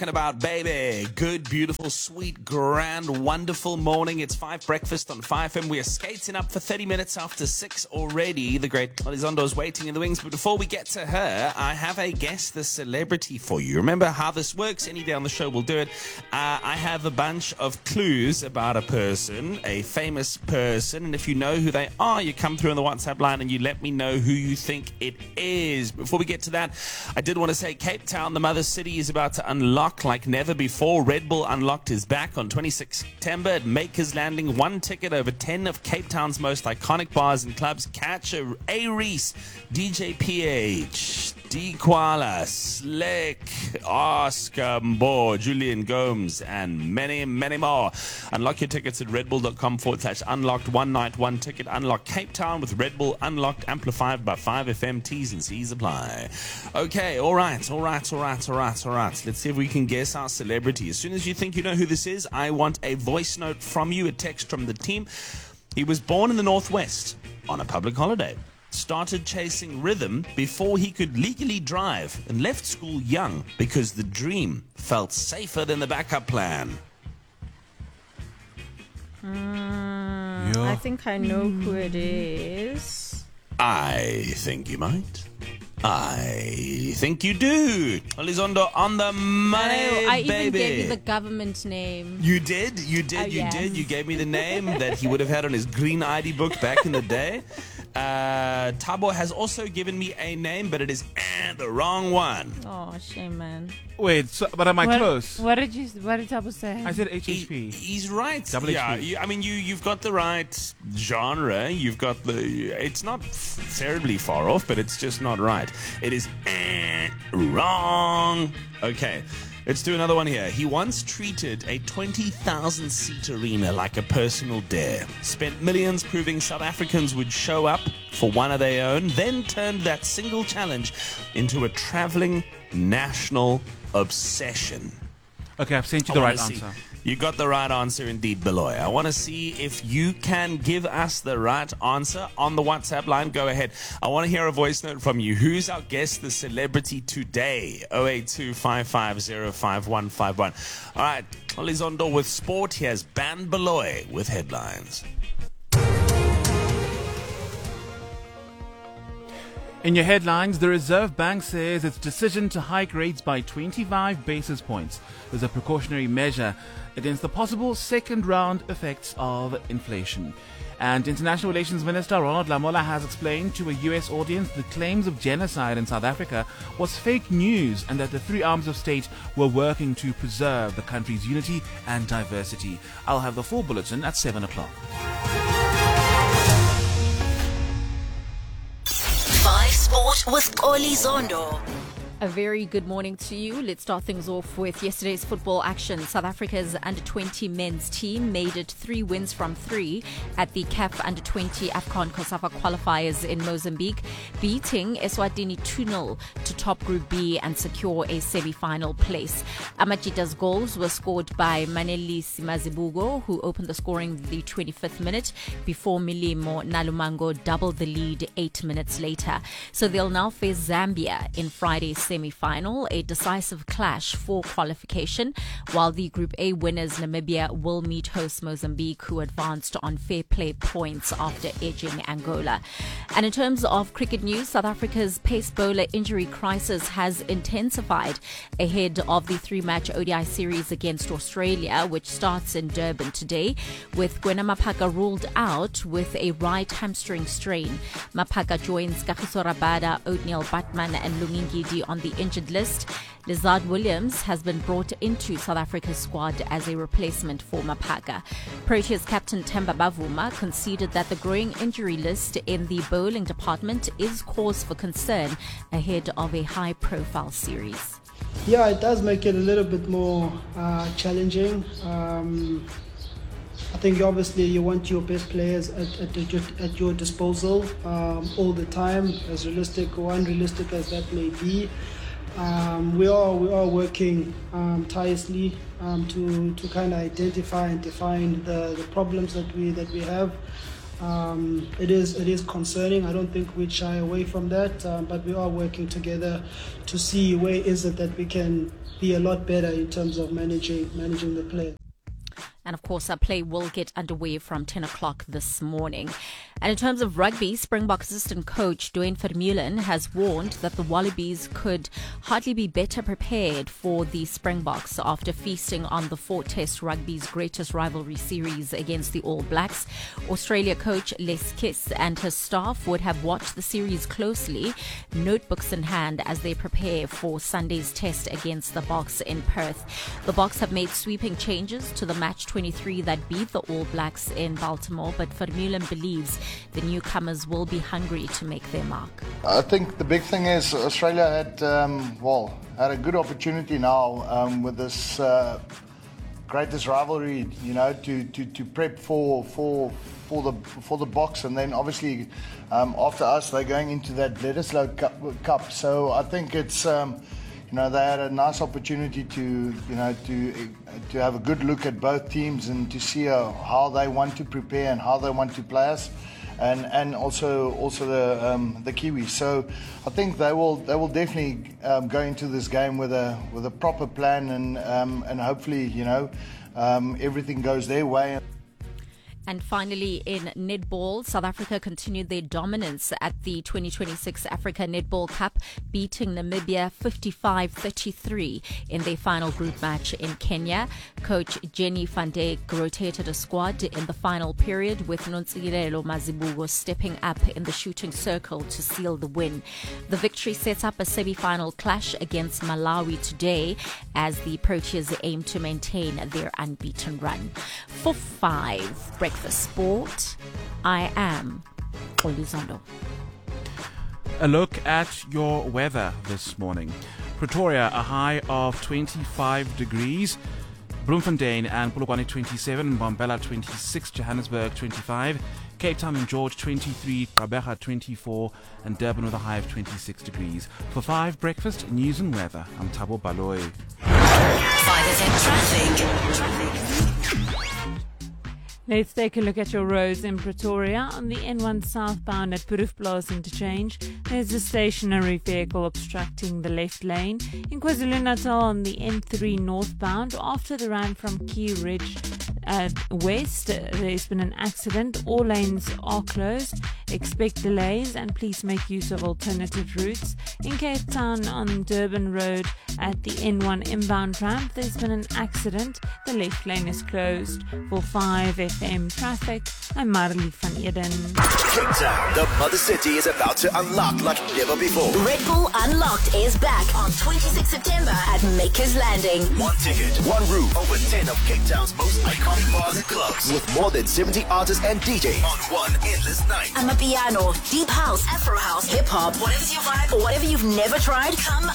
About, baby. Good, beautiful, sweet, grand, wonderful morning. It's 5 breakfast on 5FM. We are skating up for 30 minutes after 6 already. The great Elizondo is waiting in the wings. But before we get to her, I have a guest, the celebrity for you. Remember how this works? Any day on the show we'll do it. I have a bunch of clues about a person, a famous person. And if you know who they are, you come through on the WhatsApp line and you let me know who you think it is. Before we get to that, I did want to say Cape Town, the mother city, is about to unlock like never before. Red Bull Unlocked is back on 26 September at Makers Landing. One ticket over 10 of Cape Town's most iconic bars and clubs. Catch A. Reese, DJ PH, D. Koala, Slick, Oscar Mbo, Julian Gomes, and many, many more. Unlock your tickets at redbull.com/unlocked. One night, one ticket. Unlock Cape Town with Red Bull Unlocked, amplified by 5FM. T's and C's apply. Okay, all right. Let's see if we can guess our celebrity. As soon as you think you know who this is, I want a voice note from you, a text from the team. He was born in the Northwest on a public holiday. Started chasing rhythm before he could legally drive, and left school young because the dream felt safer than the backup plan. I think I know who it is. I think you might. I think you do. Elizondo on the money, I baby. even gave you the government name. You did. You gave me the name that he would have had on his green ID book back in the day. Tabo has also given me a name, but it is the wrong one. Oh, shame, man. Wait, but am I close? What did Tabo say? I said HHP. He's right. Double yeah, HP. You've got the right genre. You've got it's not terribly far off, but it's just not right. It is wrong. Okay. Let's do another one here. He once treated a 20,000-seat arena like a personal dare. Spent millions proving South Africans would show up for one of their own, then turned that single challenge into a traveling national obsession. Okay, I've sent you the right answer. You got the right answer indeed, Beloy. I want to see if you can give us the right answer on the WhatsApp line. Go ahead. I want to hear a voice note from you. Who's our guest, the celebrity today? 082-550-5151. All right, Elizondo with sport. Here's Ban Beloy with headlines. In your headlines, the Reserve Bank says its decision to hike rates by 25 basis points is a precautionary measure against the possible second-round effects of inflation. And International Relations Minister Ronald Lamola has explained to a U.S. audience the claims of genocide in South Africa was fake news and that the three arms of state were working to preserve the country's unity and diversity. I'll have the full bulletin at 7 o'clock. Sport with Elizondo. A very good morning to you. Let's start things off with yesterday's football action. South Africa's under-20 men's team made it 3 wins from 3 at the CAF under-20 AFCON COSAFA qualifiers in Mozambique, beating Eswatini 2-0 to top Group B and secure a semi-final place. Amajita's goals were scored by Maneli Simazibugo, who opened the scoring the 25th minute before Milimo Nalumango doubled the lead 8 minutes later. So they'll now face Zambia in Friday's semi-final, a decisive clash for qualification, while the Group A winners Namibia will meet host Mozambique, who advanced on fair play points after edging Angola. And in terms of cricket news, South Africa's pace bowler injury crisis has intensified ahead of the 3-match ODI series against Australia, which starts in Durban today, with Gwena Maphaka ruled out with a right hamstring strain. Maphaka joins Kagiso Rabada, Othniel Batman and Lungingidi on the injured list. Lizard Williams has been brought into South Africa's squad as a replacement for Maphaka. Proteas captain Themba Bavuma conceded that the growing injury list in the bowling department is cause for concern ahead of a high-profile series. Yeah, it does make it a little bit more challenging. I think obviously you want your best players at your disposal all the time, as realistic or unrealistic as that may be. We are working tirelessly to kind of identify and define the problems that we have. It is concerning. I don't think we'd shy away from that, but we are working together to see where is it that we can be a lot better in terms of managing the play. And of course, our play will get underway from 10 o'clock this morning. And in terms of rugby, Springbok assistant coach Duane Vermeulen has warned that the Wallabies could hardly be better prepared for the Springboks after feasting on the 4-test rugby's greatest rivalry series against the All Blacks. Australia coach Les Kiss and his staff would have watched the series closely, notebooks in hand, as they prepare for Sunday's test against the Boks in Perth. The Boks have made sweeping changes to the match 23 that beat the All Blacks in Baltimore, but Vermeulen believes the newcomers will be hungry to make their mark. I think the big thing is Australia had a good opportunity now with this greatest rivalry, to prep for the Boks, and then obviously after us they're going into that Bledisloe Cup. So I think it's they had a nice opportunity to have a good look at both teams and to see how they want to prepare and how they want to play us, and also the Kiwis. So I think they will definitely go into this game with a proper plan, and hopefully everything goes their way. And finally, in netball, South Africa continued their dominance at the 2026 Africa Netball Cup, beating Namibia 55-33 in their final group match in Kenya. Coach Jenny van Dijk rotated a squad in the final period, with Nontsirelo Mazibuko stepping up in the shooting circle to seal the win. The victory sets up a semi-final clash against Malawi today, as the Proteas aim to maintain their unbeaten run. For 5 Breakfast Sport, I am Xoli Zondo. A look at your weather this morning. Pretoria, a high of 25 degrees. Bloemfontein and Polokwane 27, Mbombela 26, Johannesburg 25, Cape Town and George 23, Gqeberha 24, and Durban with a high of 26 degrees. For 5 Breakfast, news and weather, I'm Thabo Baloyi. 5FM traffic. Let's take a look at your roads in Pretoria. On the N1 southbound at Proefplaas interchange, there's a stationary vehicle obstructing the left lane. In KwaZulu-Natal on the N3 northbound, after the run from Key Ridge west, there's been an accident. All lanes are closed. Expect delays and please make use of alternative routes. In Cape Town on Durban Road at the N1 inbound ramp, there's been an accident. The left lane is closed. For 5FM traffic, I'm Marley van Eden. Cape Town, the mother city, is about to unlock like never before. Red Bull Unlocked is back on 26 September at Makers Landing. 1 ticket, 1 room, over 10 of Cape Town's most iconic bars and clubs, with more than 70 artists and DJs on one endless night. Amapiano, deep house, Afro house, hip hop, whatever's your vibe or whatever you've never tried, come